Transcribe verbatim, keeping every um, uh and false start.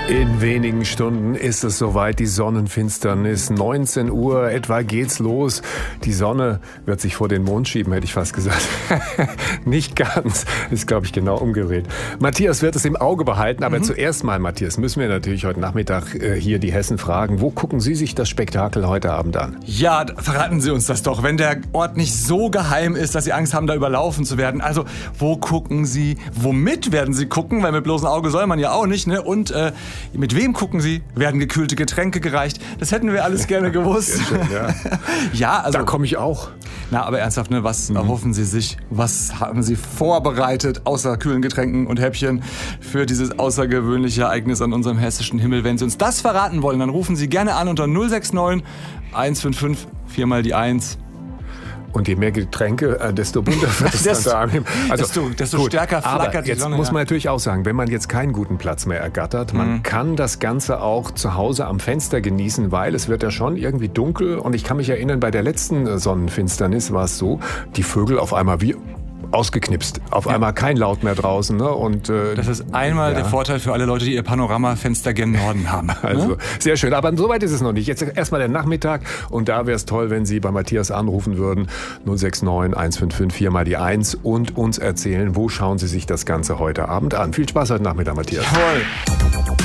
In wenigen Stunden ist es soweit, die Sonnenfinsternis. neunzehn Uhr etwa geht's los. Die Sonne wird sich vor den Mond schieben, hätte ich fast gesagt. Nicht ganz. Ist, glaube ich, genau umgedreht. Matthias wird es im Auge behalten. Aber mhm. zuerst mal, Matthias, müssen wir natürlich heute Nachmittag äh, hier die Hessen fragen. Wo gucken Sie sich das Spektakel heute Abend an? Ja, verraten Sie uns das doch. Wenn der Ort nicht so geheim ist, dass Sie Angst haben, da überlaufen zu werden. Also, wo gucken Sie? Womit werden Sie gucken? Weil mit bloßem Auge soll man ja auch nicht, ne? Und äh, mit wem gucken Sie? Werden gekühlte Getränke gereicht? Das hätten wir alles gerne gewusst. Sehr schön, ja. Ja, also, da komme ich auch. Na, aber ernsthaft, ne? Was mhm. erhoffen Sie sich? Was haben Sie vorbereitet, außer kühlen Getränken und Häppchen, für dieses außergewöhnliche Ereignis an unserem hessischen Himmel? Wenn Sie uns das verraten wollen, dann rufen Sie gerne an unter null sechs neun eins fünf fünf vier mal die eins. Und je mehr Getränke, desto bunter wird es dann da annehmen. Also, desto, desto stärker flackert aber die jetzt Sonne. Muss man ja. natürlich auch sagen, wenn man jetzt keinen guten Platz mehr ergattert, man Mhm. kann das Ganze auch zu Hause am Fenster genießen, weil es wird ja schon irgendwie dunkel. Und ich kann mich erinnern, bei der letzten Sonnenfinsternis war es so, die Vögel auf einmal wie ausgeknipst. Auf ja. einmal kein Laut mehr draußen. Ne? Und, äh, das ist einmal ja. der Vorteil für alle Leute, die ihr Panoramafenster gen Norden haben. Also ne? sehr schön. Aber soweit ist es noch nicht. Jetzt erstmal der Nachmittag. Und da wäre es toll, wenn Sie bei Matthias anrufen würden. null sechs neun eins fünf fünf vier mal die eins und uns erzählen, wo schauen Sie sich das Ganze heute Abend an. Viel Spaß heute Nachmittag, Matthias. Toll.